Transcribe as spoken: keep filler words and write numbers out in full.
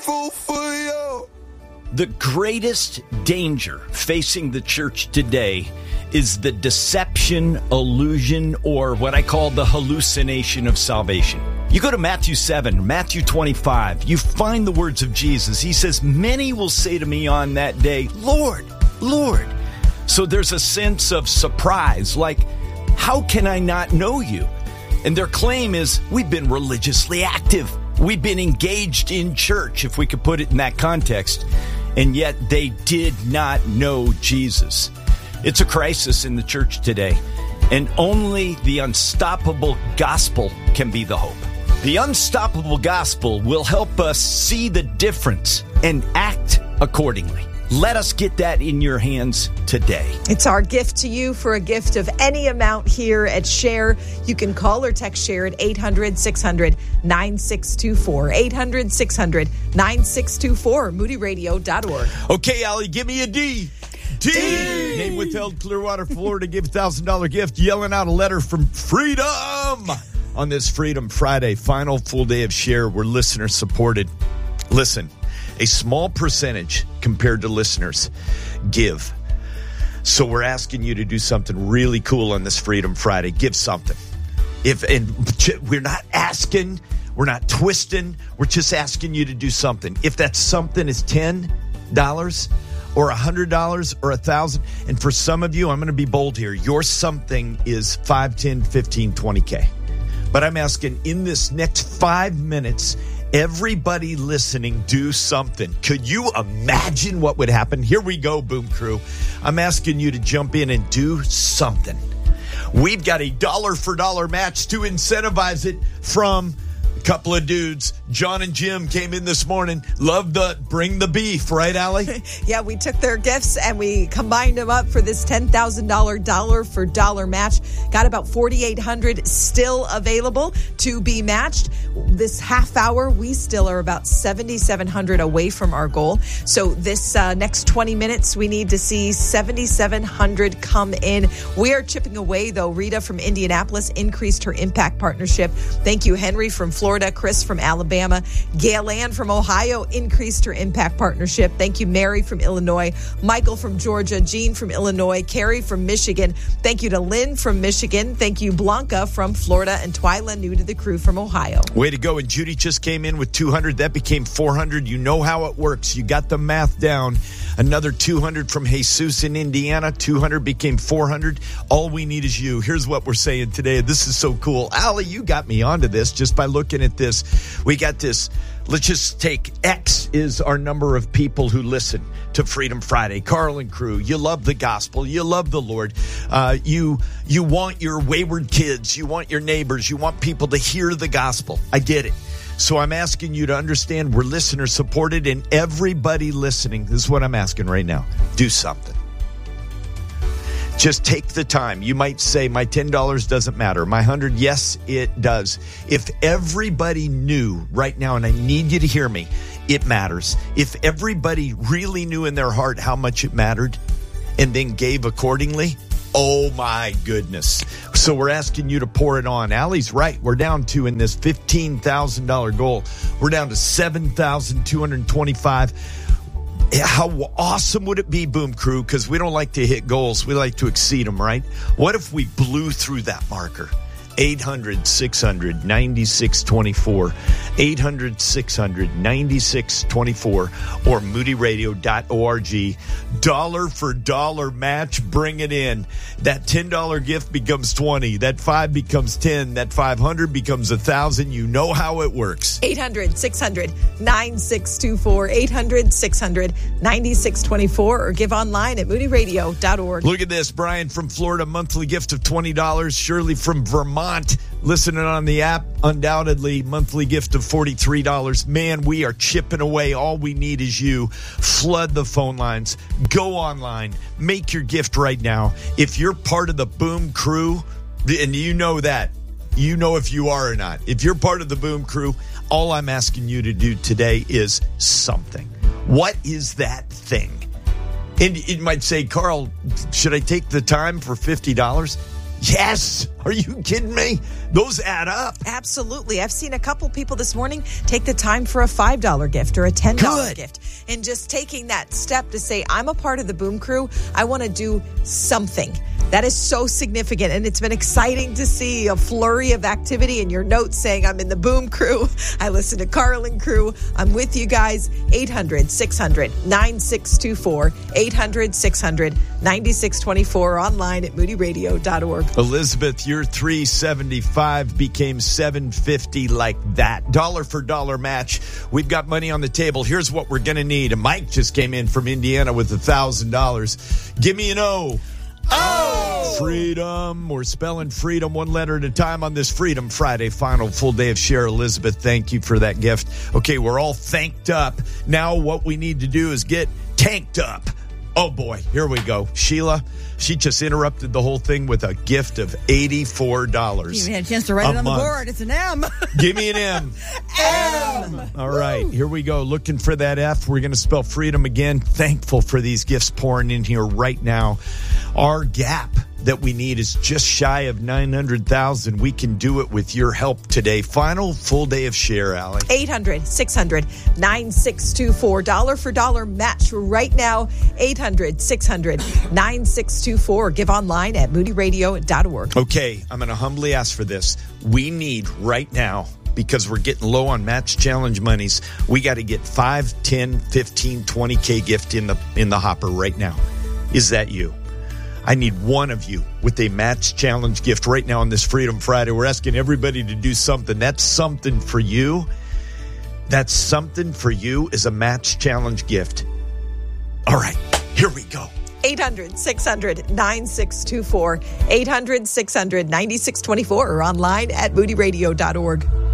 grateful for you. The greatest danger facing the church today is the deception, illusion, or what I call the hallucination of salvation. You go to Matthew seven, Matthew twenty-five, you find the words of Jesus. He says, many will say to me on that day, Lord, Lord. So there's a sense of surprise, like, how can I not know you? And their claim is, we've been religiously active. We've been engaged in church, if we could put it in that context. And yet they did not know Jesus. It's a crisis in the church today. And only the unstoppable gospel can be the hope. The unstoppable gospel will help us see the difference and act accordingly. Let us get that in your hands today. It's our gift to you for a gift of any amount here at Share. You can call or text Share at eight hundred, six hundred, nine six two four. eight hundred, six hundred, nine six two four. Moody Radio dot org. Okay, Allie, give me a D. D. D. Name withheld, Clearwater, Florida. Give a one thousand dollars gift. Yelling out a letter from Freedom on this Freedom Friday. Final full day of Share. We're listener supported. Listen. A small percentage compared to listeners give. So we're asking you to do something really cool on this Freedom Friday. Give something. If and we're not asking, we're not twisting, we're just asking you to do something. If that something is ten dollars or one hundred dollars or one thousand dollars, and for some of you, I'm going to be bold here, your something is five, ten, fifteen, twenty K. But I'm asking in this next five minutes, everybody listening, do something. Could you imagine what would happen? Here we go, Boom Crew. I'm asking you to jump in and do something. We've got a dollar for dollar match to incentivize it from a couple of dudes. John and Jim came in this morning. Love the bring the beef, right, Allie? Yeah, we took their gifts and we combined them up for this ten thousand dollars dollar for dollar match. Got about forty-eight hundred dollars still available to be matched. This half hour, we still are about seventy-seven hundred dollars away from our goal. So this uh, next twenty minutes, we need to see seventy-seven hundred dollars come in. We are chipping away, though. Rita from Indianapolis increased her impact partnership. Thank you, Henry from Florida, Chris from Alabama. Gail Ann from Ohio increased her impact partnership. Thank you, Mary from Illinois, Michael from Georgia, Jean from Illinois, Carrie from Michigan. Thank you to Lynn from Michigan. Thank you, Blanca from Florida, and Twyla, new to the crew, from Ohio. Way to go. And Judy just came in with two hundred. That became four hundred. You know how it works. You got the math down. Another two hundred from Jesus in Indiana. two hundred became four hundred. All we need is you. Here's what we're saying today. This is so cool. Allie, you got me onto this just by looking at this. We got this. Let's just take X is our number of people who listen to Freedom Friday. Carl and crew, you love the gospel. You love the Lord. Uh, you you want your wayward kids. You want your neighbors. You want people to hear the gospel. I get it. So I'm asking you to understand we're listener supported, and everybody listening, this is what I'm asking right now. Do something. Just take the time. You might say, my ten dollars doesn't matter. My one hundred dollars, yes, it does. If everybody knew right now, and I need you to hear me, it matters. If everybody really knew in their heart how much it mattered and then gave accordingly, oh my goodness. So we're asking you to pour it on. Allie's right. We're down to, in this fifteen thousand dollars goal, we're down to seven thousand two hundred twenty-five dollars. How awesome would it be, Boom Crew? Because we don't like to hit goals. We like to exceed them, right? What if we blew through that marker? eight hundred, six hundred, ninety-six twenty-four. eight hundred, six hundred, ninety-six twenty-four. Or moody radio dot org. Dollar for dollar match. Bring it in. That ten dollars gift becomes twenty. That five becomes ten. That five hundred becomes one thousand. You know how it works. eight hundred, six hundred, nine six two four. eight hundred, six hundred, ninety-six twenty-four. Or give online at moody radio dot org. Look at this. Brian from Florida, monthly gift of twenty dollars. Shirley from Vermont, listening on the app, undoubtedly monthly gift of forty-three dollars. Man, we are chipping away. All we need is you. Flood the phone lines. Go online. Make your gift right now. If you're part of the Boom Crew, and you know that, you know if you are or not. If you're part of the Boom Crew, all I'm asking you to do today is something. What is that thing? And you might say, Carl, should I take the time for fifty dollars? Yes. Are you kidding me? Those add up. Absolutely. I've seen a couple people this morning take the time for a five dollar gift or a ten dollar Good. gift. And just taking that step to say, I'm a part of the Boom Crew. I want to do something. That is so significant, and it's been exciting to see a flurry of activity in your notes saying, I'm in the Boom Crew. I listen to Carlin Crew. I'm with you guys. eight hundred, six hundred, nine six two four. eight hundred, six hundred, nine six two four. Online at moody radio dot org. Elizabeth, your three seventy-five became seven fifty like that. Dollar for dollar match. We've got money on the table. Here's what we're going to need. And Mike just came in from Indiana with one thousand dollars. Give me an O. Oh! Freedom. We're spelling freedom one letter at a time on this Freedom Friday, final full day of Share. Elizabeth, thank you for that gift. Okay, we're all thanked up. Now what we need to do is get tanked up. Oh, boy. Here we go. Sheila, she just interrupted the whole thing with a gift of eighty-four dollars. You had a chance to write it on month. the board. It's an M. Give me an M. M. All right, here we go. Looking for that F. We're going to spell freedom again. Thankful for these gifts pouring in here right now. Our gap that we need is just shy of nine hundred thousand. We can do it with your help today. Final full day of Share, Allie. eight hundred, six hundred, nine six two four. Dollar for dollar match right now. eight hundred, six hundred, nine six two four. Give online at moody radio dot org. Okay, I'm going to humbly ask for this. We need right now, because we're getting low on match challenge monies, we got to get five, ten, fifteen, twenty K gift in the in the hopper right now. Is that you? I need one of you with a match challenge gift right now on this Freedom Friday. We're asking everybody to do something. That's something for you. That's something for you is a match challenge gift. All right, here we go. eight hundred, six hundred, nine six two four. eight hundred, six hundred, nine six two four or online at moody radio dot org.